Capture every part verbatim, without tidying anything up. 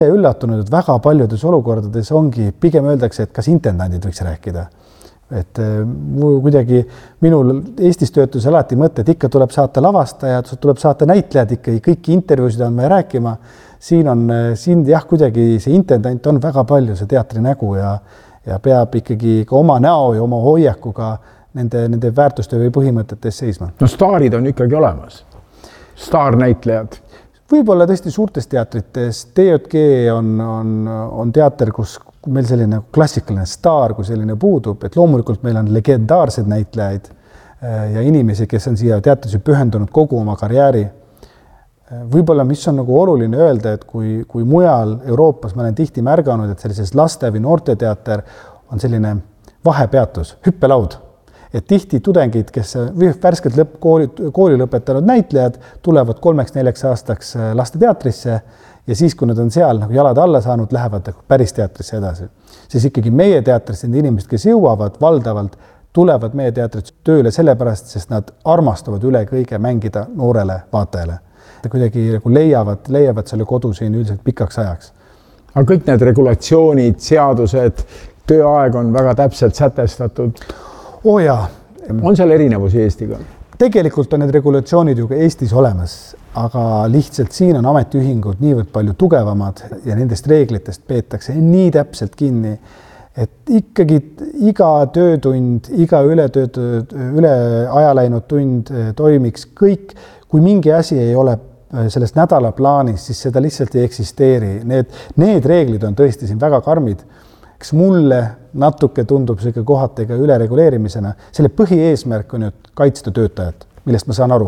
Üllatunud, et väga paljudes olukordades ongi, pigem öeldakse, et kas intendandid võiks rääkida. Et mu kuidagi minul Eestis töötus alati mõte, et ikka tuleb saata lavastajad, tuleb saata näitlejad ikka, kõiki intervjuusid on vaja rääkima. Siin on, siin jah, kuidagi see intendant on väga palju see teatri nägu ja, ja peab ikkagi ka oma näo ja oma hoiakuga nende, nende väärtuste või põhimõtetes seisma. No staarid on ikkagi olemas. Staarnäitlejad. Võib-olla tõesti suurtes teatrites. T J G on, on, on teater, kus meil selline klassikaline staar, kui selline puudub, et loomulikult meil on legendaarsed näitlejaid ja inimesi, kes on siia teatrisse pühendunud kogu oma karjääri. Võib-olla, mis on nagu oluline öelda, et kui, kui mujal Euroopas ma olen tihti märganud, et sellises laste või noorteteater on selline vahepeatus, hüppelaud. Et tihti tudengid, kes värskelt lõpp, kooli, kooli lõpetanud näitlejad, tulevad kolmeks neljaks aastaks lasteteatrisse ja siis, kui nad on seal nagu jalad alla saanud, lähevad päris teatrisse edasi. Siis ikkagi meie teatrisse need inimesed, kes jõuavad valdavalt, tulevad meie teatrisse tööle sellepärast, sest nad armastavad üle kõige mängida noorele vaatajale. Kuidagi nagu leiavad, leiavad selle kodu siin üldiselt pikaks ajaks. Aga kõik need regulatsioonid, seadused, tööaeg on väga täpselt sätestatud. Oo jaa. On seal erinevusi Eestiga? Tegelikult on need regulatsioonid ju ka Eestis olemas, aga lihtsalt siin on ametiühingud niivõrd palju tugevamad ja nendest reeglitest peetakse nii täpselt kinni, et ikkagi iga töötund, iga üle, töötund, üle aja läinud tund toimiks kõik. Kui mingi asi ei ole sellest nädala plaanis, siis seda lihtsalt ei eksisteeri. Need, need reeglid on tõesti siin väga karmid. Eks mulle natuke tundub see kohati ka ülereguleerimisena. Selle põhieesmärk on ju kaitsta töötajat, millest ma saan aru.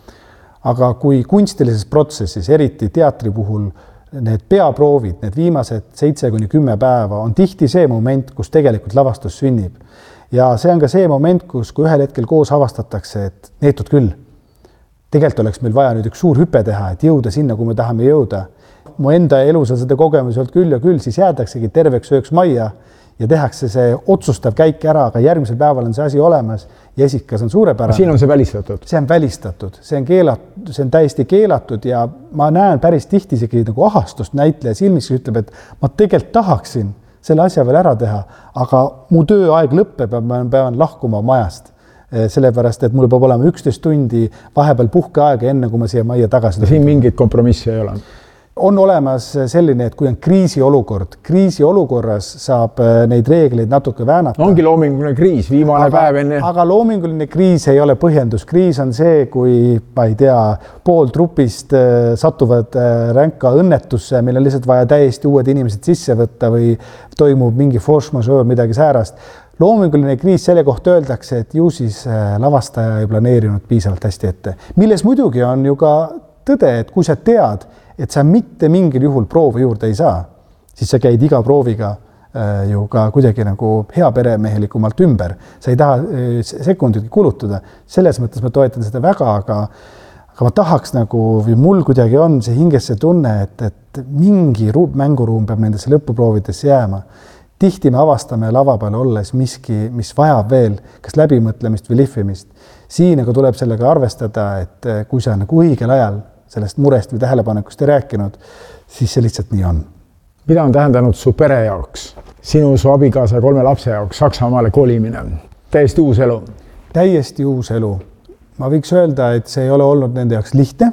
Aga kui kunstilises protsessis, eriti teatri puhul, need peaproovid, need viimased seitse kuni kümme päeva on tihti see moment, kus tegelikult lavastus sünnib. Ja see on ka see moment, kus kui ühel hetkel koos avastatakse, et neetud küll. Tegelikult oleks meil vaja nüüd üks suur hüpe teha, et jõuda sinna, kui me tahame jõuda. Mu enda elus on seda kogemus olnud küll ja küll, siis jäädaksegi terveks ööks majja ja tehakse see otsustav käik ära, aga järgmisel päeval on see asi olemas ja esikas on suurepärane. Siin on see välistatud? See on välistatud, see on, keelatud, see on täiesti keelatud ja ma näen päris tihti isegi nagu ahastust näitleja silmis, kes ütleb, et ma tegelikult tahaksin selle asja veel ära teha, aga mu tööaeg lõppeb ja ma pean lahkuma majast. Sellepärast, et mul peab olema üksteist tundi vahepeal puhkeaega enne, kui ma siia majja tagasi. Siin mingit kompromissi ei ole? On olemas selline, et kui on kriisiolukord, kriisiolukorras saab neid reegleid natuke väänata. Ongi loominguline kriis, viimane aga, päev enne. Aga loominguline kriis ei ole põhjendus. Kriis on see, kui, ma ei tea, pool trupist satuvad ränka õnnetusse, meil on lihtsalt vaja täiesti uued inimesed sisse võtta või toimub mingi force majeure, midagi säärast. Loominguline kriis selle kohta öeldakse, et ju siis lavastaja ei planeerinud piisavalt hästi ette. Milles muidugi on ju ka tõde, et kui sa tead, et sa mitte mingil juhul proovi juurde ei saa, siis sa käid iga prooviga äh, ju ka kuidagi nagu hea peremehelikumalt ümber. Sa ei taha äh, sekundit kulutada. Selles mõttes ma toetan seda väga, aga, aga ma tahaks nagu, või mul kuidagi on see hinges see tunne, et, et mingi ruum, mänguruum peab nendesse lõpuproovidesse jääma. Tihti me avastame lava peal olles miski, mis vajab veel kas läbimõtlemist või lihvimist. Siin aga tuleb sellega arvestada, et kui sa nagu õigel ajal sellest murest või tähelepanekust ei rääkinud, siis see lihtsalt nii on. Mida on tähendanud su pere jaoks, sinu su abikaasa kolme lapse jaoks Saksamaale kolimine? Täiesti uus elu? Täiesti uus elu. Ma võiks öelda, et see ei ole olnud nende jaoks lihtne.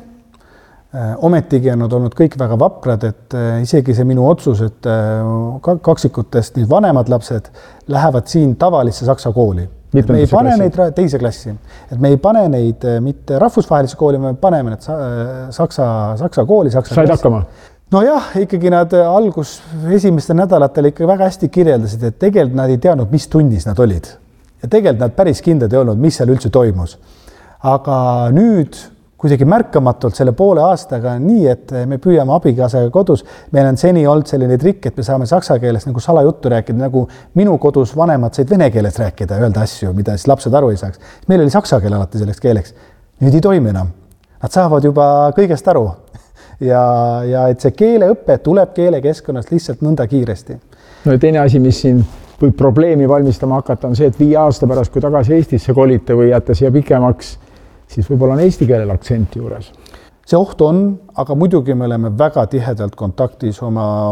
Ometigi on nad olnud kõik väga vaprad, et isegi see minu otsus, et kaksikutest nüüd vanemad lapsed lähevad siin tavalisse saksa kooli. Me ei pane neid teise klassi. Et me ei pane neid mitte rahvusvahelise kooli, me paneme need saksa, saksa kooli. Saksa Said hakkama? No jah, ikkagi nad algus esimestel nädalatel ikka väga hästi kirjeldasid, et tegelikult nad ei teadnud, mis tunnis nad olid. Ja tegelikult nad päris kindlad ei olnud, mis seal üldse toimus. Aga nüüd kuidagi märkamatult selle poole aastaga nii, et me püüame abikaasaga kodus. Meil on seni olnud selline trikk, et me saame saksa keeles nagu salajuttu rääkida, nagu minu kodus vanemad said vene keeles rääkida ja öelda asju, mida siis lapsed aru ei saaks. Meil oli saksa keel alati selleks keeleks. Nüüd ei toimi enam. Nad saavad juba kõigest aru. Ja, ja et see keeleõpe tuleb keelekeskkonnast lihtsalt nõnda kiiresti. No ja teine asi, mis siin võib probleemi valmistama hakata, on see, et viie aasta pärast, kui tagasi Eestisse kolite või jätta siia pikemaks, siis võib-olla on eesti keelel aktsent juures. See oht on, aga muidugi me oleme väga tihedalt kontaktis oma